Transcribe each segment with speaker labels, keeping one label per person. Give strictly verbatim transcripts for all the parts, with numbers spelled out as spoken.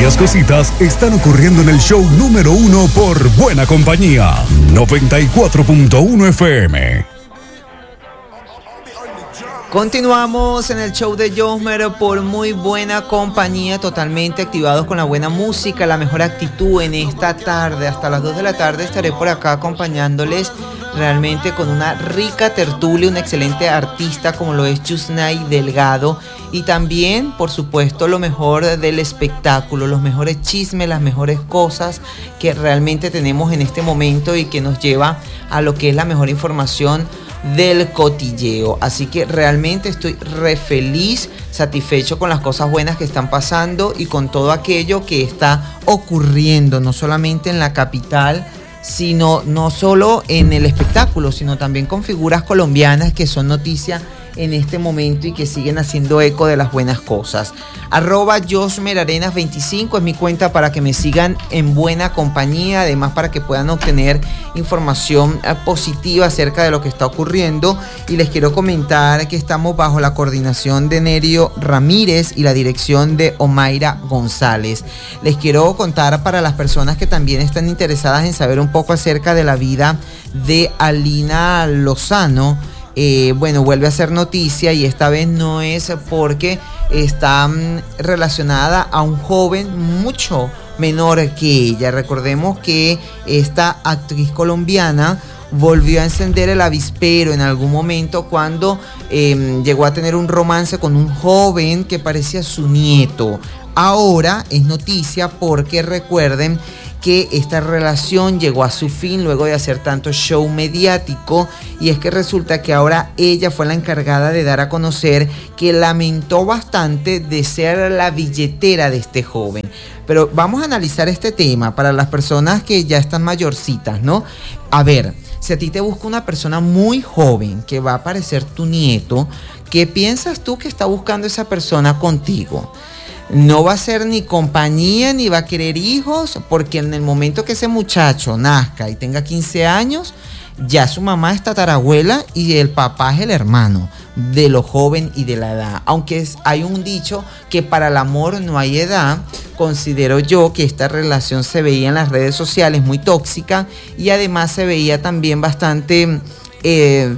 Speaker 1: Muchas cositas están ocurriendo en el show número uno por Buena Compañía. noventa y cuatro punto uno F M.
Speaker 2: Continuamos en el show de Josmer por Muy Buena Compañía, totalmente activados con la buena música, la mejor actitud en esta tarde. Hasta las dos de la tarde estaré por acá acompañándoles realmente con una rica tertulia, un excelente artista como lo es Yusnay Delgado, y también, por supuesto, lo mejor del espectáculo, los mejores chismes, las mejores cosas que realmente tenemos en este momento y que nos lleva a lo que es la mejor información del cotilleo. Así que realmente estoy re feliz, satisfecho con las cosas buenas que están pasando y con todo aquello que está ocurriendo, no solamente en la capital, sino no solo en el espectáculo, sino también con figuras colombianas que son noticia en este momento y que siguen haciendo eco de las buenas cosas. Arroba Josmer Arenas veinticinco es mi cuenta para que me sigan en buena compañía, además para que puedan obtener información positiva acerca de lo que está ocurriendo. Y les quiero comentar que estamos bajo la coordinación de Nerio Ramírez y la dirección de Omaira González. Les quiero contar, para las personas que también están interesadas en saber un poco acerca de la vida de Alina Lozano, Eh, bueno, vuelve a ser noticia, y esta vez no es porque está mm, relacionada a un joven mucho menor que ella. Recordemos que esta actriz colombiana volvió a encender el avispero en algún momento cuando eh, llegó a tener un romance con un joven que parecía su nieto. Ahora es noticia porque recuerden que esta relación llegó a su fin luego de hacer tanto show mediático, y es que resulta que ahora ella fue la encargada de dar a conocer que lamentó bastante de ser la billetera de este joven. Pero vamos a analizar este tema para las personas que ya están mayorcitas, ¿no? A ver, si a ti te busca una persona muy joven que va a parecer tu nieto, ¿qué piensas tú que está buscando esa persona contigo? No va a ser ni compañía ni va a querer hijos, porque en el momento que ese muchacho nazca y tenga quince años, ya su mamá es tatarabuela y el papá es el hermano de lo joven y de la edad. Aunque es, hay un dicho que para el amor no hay edad, considero yo que esta relación se veía en las redes sociales muy tóxica, y además se veía también bastante Eh,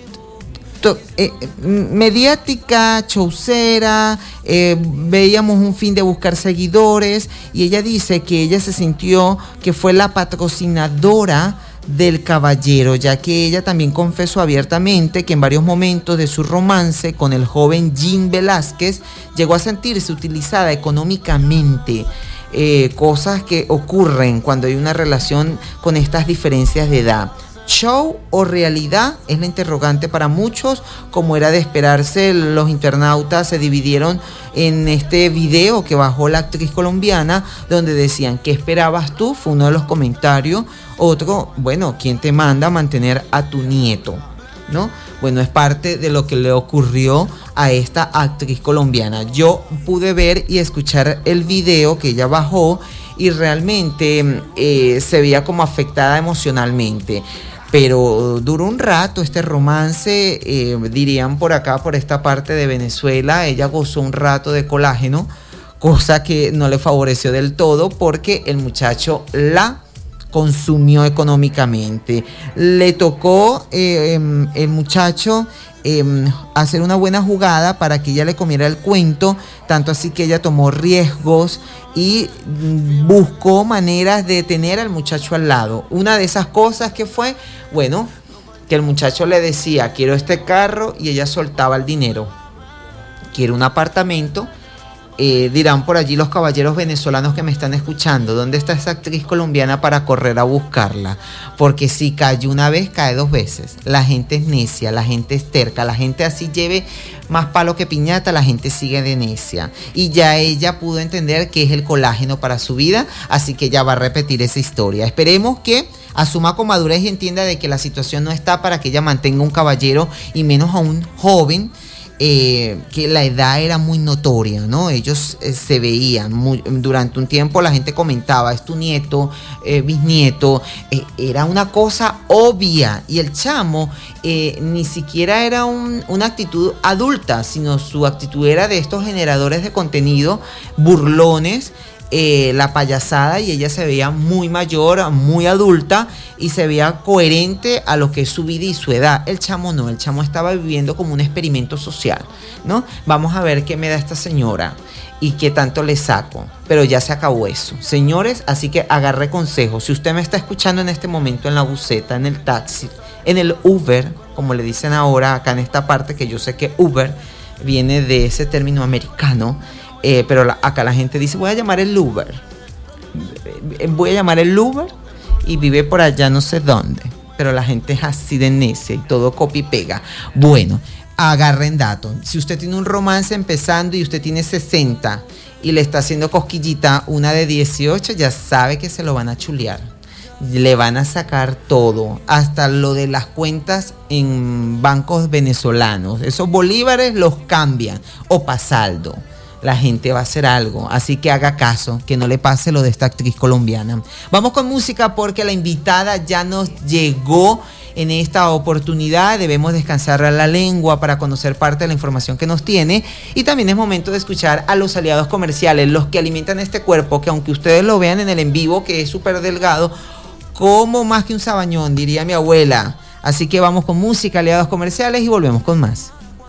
Speaker 2: Eh, mediática, chaucera, eh, veíamos un fin de buscar seguidores, y ella dice que ella se sintió que fue la patrocinadora del caballero, ya que ella también confesó abiertamente que en varios momentos de su romance con el joven Jim Velázquez llegó a sentirse utilizada económicamente. Eh, cosas que ocurren cuando hay una relación con estas diferencias de edad. ¿Show o realidad? Es la interrogante para muchos. Como era de esperarse, los internautas se dividieron en este video que bajó la actriz colombiana, donde decían: ¿qué esperabas tú? Fue uno de los comentarios. Otro, bueno, ¿quién te manda a mantener a tu nieto? ¿No? Bueno, es parte de lo que le ocurrió a esta actriz colombiana. Yo pude ver y escuchar el video que ella bajó, y realmente eh, se veía como afectada emocionalmente. Pero duró un rato este romance, eh, dirían por acá, por esta parte de Venezuela. Ella gozó un rato de colágeno, cosa que no le favoreció del todo, porque el muchacho la consumió económicamente. Le tocó eh, el muchacho eh, hacer una buena jugada para que ella le comiera el cuento, tanto así que ella tomó riesgos y buscó maneras de tener al muchacho al lado. Una de esas cosas que fue, bueno, que el muchacho le decía: quiero este carro, y ella soltaba el dinero. Quiero un apartamento. Eh, dirán por allí los caballeros venezolanos que me están escuchando: ¿dónde está esa actriz colombiana para correr a buscarla? Porque si cayó una vez, cae dos veces. La gente es necia, la gente es terca, la gente así lleve más palo que piñata, la gente sigue de necia. Y ya ella pudo entender que es el colágeno para su vida, así que ella va a repetir esa historia. Esperemos que asuma con madurez y entienda de que la situación no está para que ella mantenga un caballero, y menos a un joven. Eh, que la edad era muy notoria, ¿no? Ellos eh, se veían muy, durante un tiempo la gente comentaba: es tu nieto, eh, bisnieto. Eh, era una cosa obvia, y el chamo eh, ni siquiera era un, una actitud adulta, sino su actitud era de estos generadores de contenido burlones, eh, la payasada y ella se veía muy mayor, muy adulta y se veía coherente a lo que es su vida y su edad. El chamo no, el chamo estaba viviendo como un experimento social, ¿no? Vamos a ver qué me da esta señora y qué tanto le saco, pero ya se acabó eso, señores, así que agarre consejo. Si usted me está escuchando en este momento en la buseta, en el taxi, en el Uber, como le dicen ahora acá en esta parte, que yo sé que Uber viene de ese término americano, eh, pero la, acá la gente dice, voy a llamar el Uber, voy a llamar el Uber y vive por allá no sé dónde, pero la gente es así de necia y todo copia y pega. Bueno, agarren datos. Si usted tiene un romance empezando y usted tiene sesenta y le está haciendo cosquillita una de dieciocho, ya sabe que se lo van a chulear. Le van a sacar todo, hasta lo de las cuentas en bancos venezolanos. Esos bolívares los cambian o pa' saldo. La gente va a hacer algo, así que haga caso, que no le pase lo de esta actriz colombiana. Vamos con música porque la invitada ya nos llegó en esta oportunidad. Debemos descansar la lengua para conocer parte de la información que nos tiene, y también es momento de escuchar a los aliados comerciales, los que alimentan este cuerpo, que aunque ustedes lo vean en el en vivo, que es súper delgado, como más que un sabañón, diría mi abuela. Así que vamos con música, aliados comerciales, y volvemos con más.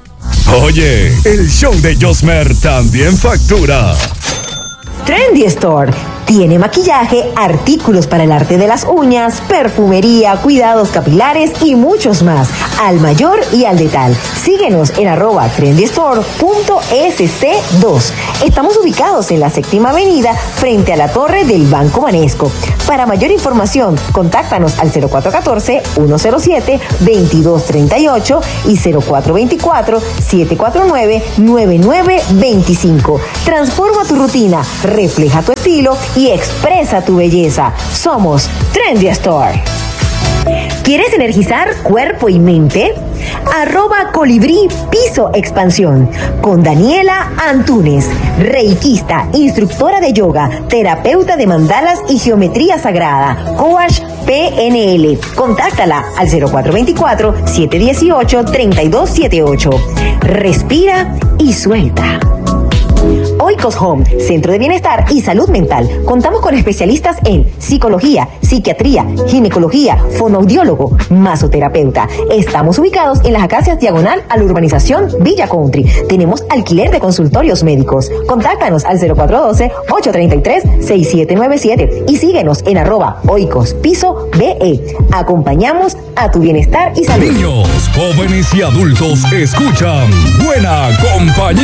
Speaker 1: Oye, el show de Josmer también factura.
Speaker 3: Trendy Store tiene maquillaje, artículos para el arte de las uñas, perfumería, cuidados capilares y muchos más, al mayor y al detal. Síguenos en arroba trendystore punto ese ce dos. Estamos ubicados en la séptima avenida frente a la torre del Banco Banesco. Para mayor información, contáctanos al cero cuatro uno cuatro, uno cero siete, dos dos tres ocho y cero cuatro dos cuatro, siete cuatro nueve, nueve nueve dos cinco. Transforma tu rutina, refleja tu estilo y expresa tu belleza. Somos Trendy Store. ¿Quieres energizar cuerpo y mente? Arroba Colibrí Piso Expansión con Daniela Antunes, reikista, instructora de yoga, terapeuta de mandalas y geometría sagrada, coach P N L. Contáctala al cero cuatro dos cuatro, siete uno ocho, tres dos siete ocho. Respira y suelta. Oikos Home, Centro de Bienestar y Salud Mental. Contamos con especialistas en psicología, psiquiatría, ginecología, fonoaudiólogo, masoterapeuta. Estamos ubicados en las Acacias diagonal a la urbanización Villa Country. Tenemos alquiler de consultorios médicos. Contáctanos al cero cuatro uno dos, ocho tres tres, seis siete nueve siete y síguenos en arroba Oikos Piso B E. Acompañamos a tu bienestar y salud.
Speaker 1: Niños, jóvenes y adultos escuchan Buena Compañía.